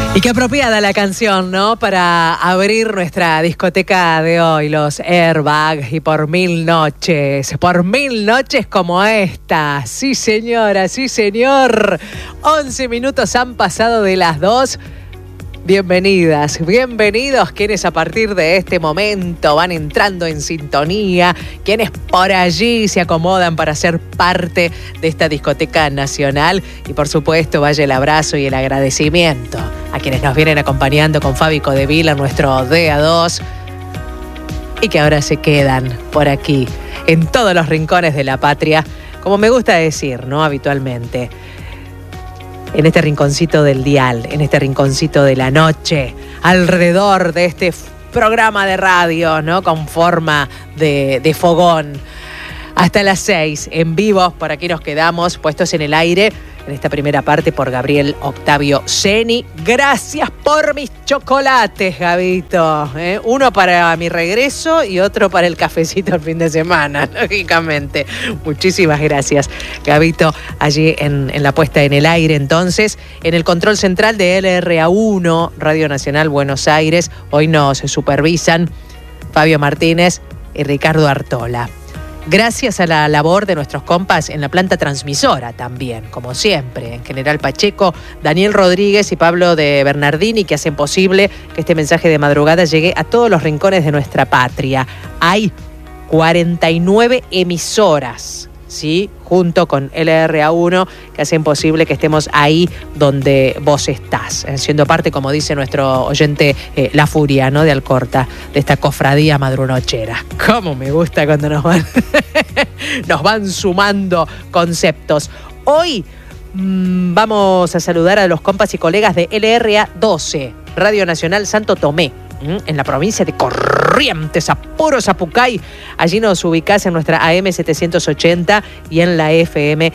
Y qué apropiada la canción, ¿no? Para abrir nuestra discoteca de hoy, los Airbag, y por 1000 noches como esta. Sí, señora, sí, señor. 11 minutos han pasado de las 2. Bienvenidas, bienvenidos quienes a partir de este momento van entrando en sintonía, quienes por allí se acomodan para ser parte de esta discoteca nacional, y por supuesto vaya el abrazo y el agradecimiento a quienes nos vienen acompañando con Fabi Codevila, nuestro DA2, y que ahora se quedan por aquí en todos los rincones de la patria, como me gusta decir, ¿no? Habitualmente. En este rinconcito del dial, en este rinconcito de la noche, alrededor de este programa de radio, ¿no? Con forma de fogón. Hasta las 6, en vivo, por aquí nos quedamos, puestos en el aire, en esta primera parte por Gabriel Octavio Ceni. Gracias por mis chocolates, Gabito. Uno para mi regreso y otro para el cafecito el fin de semana, lógicamente. Muchísimas gracias, Gabito, allí en la puesta en el aire. Entonces, en el control central de LRA1, Radio Nacional Buenos Aires, hoy nos supervisan Fabio Martínez y Ricardo Artola. Gracias a la labor de nuestros compas en la planta transmisora también, como siempre, en General Pacheco, Daniel Rodríguez y Pablo de Bernardini, que hacen posible que este mensaje de madrugada llegue a todos los rincones de nuestra patria. Hay 49 emisoras, ¿sí? Junto con LRA1, que hacen posible que estemos ahí donde vos estás, siendo parte, como dice nuestro oyente La Furia, ¿no? De Alcorta, de esta cofradía madrunochera. Cómo me gusta cuando nos van sumando conceptos. Hoy vamos a saludar a los compas y colegas de LRA12, Radio Nacional Santo Tomé, en la provincia de Corrientes, Apuro Zapucay. Allí nos ubicás en nuestra AM 780 y en la FM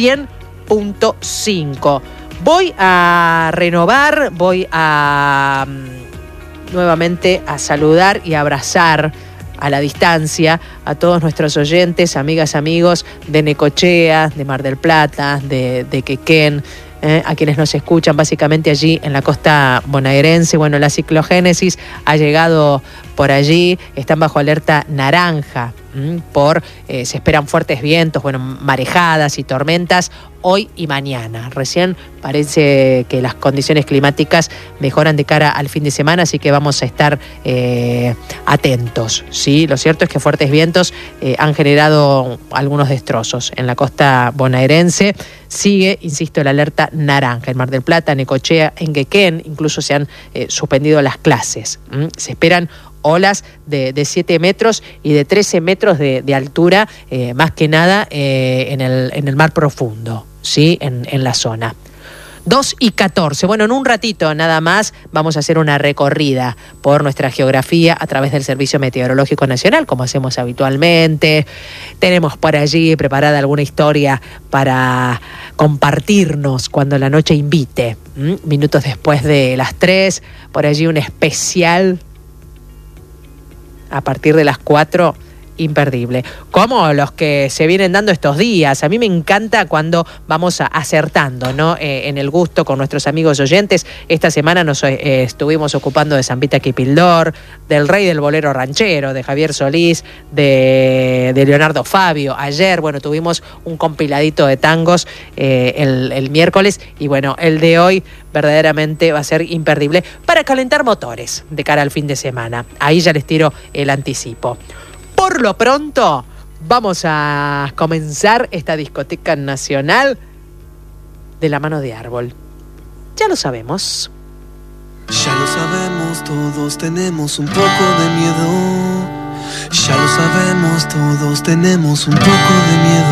100.5. Voy a renovar, voy a nuevamente a saludar y abrazar a la distancia a todos nuestros oyentes, amigas, amigos de Necochea, de Mar del Plata, de Quequén, a quienes nos escuchan básicamente allí en la costa bonaerense. Bueno, la ciclogénesis ha llegado por allí, están bajo alerta naranja, se esperan fuertes vientos, bueno, marejadas y tormentas hoy y mañana. Recién parece que las condiciones climáticas mejoran de cara al fin de semana, así que vamos a estar atentos, ¿sí? Lo cierto es que fuertes vientos han generado algunos destrozos en la costa bonaerense. Sigue, insisto, la alerta naranja en Mar del Plata, Necochea, en Quequén, incluso se han suspendido las clases. Se esperan olas de 7 metros y de 13 metros de altura, más que nada en el mar profundo, ¿sí? En la zona. 2:14. Bueno, en un ratito nada más vamos a hacer una recorrida por nuestra geografía a través del Servicio Meteorológico Nacional, como hacemos habitualmente. Tenemos por allí preparada alguna historia para compartirnos cuando la noche invite. Minutos después de las 3, por allí un especial a partir de las 4, imperdible. Como los que se vienen dando estos días. A mí me encanta cuando vamos acertando, ¿no? En el gusto con nuestros amigos oyentes. Esta semana nos estuvimos ocupando de Zambita Kipildor, del Rey del Bolero Ranchero, de Javier Solís, de Leonardo Fabio. Ayer, bueno, tuvimos un compiladito de tangos el miércoles, y bueno, el de hoy verdaderamente va a ser imperdible para calentar motores de cara al fin de semana. Ahí ya les tiro el anticipo. Por lo pronto, vamos a comenzar esta discoteca nacional de la mano de Árbol. Ya lo sabemos. Ya lo sabemos, todos tenemos un poco de miedo. Ya lo sabemos, todos tenemos un poco de miedo.